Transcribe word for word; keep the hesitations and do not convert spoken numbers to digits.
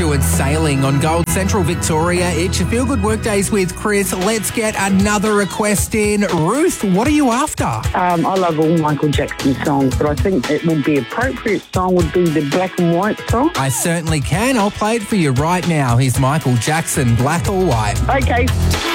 Stewart's Sailing on Gold Central Victoria. It's your Feel Good Workdays with Chris. Let's get another request in. Ruth, what are you after? Um, I love all Michael Jackson songs, but I think it would be appropriate song would be the Black and White song. I certainly can. I'll play it for you right now. Here's Michael Jackson, Black or White. Okay.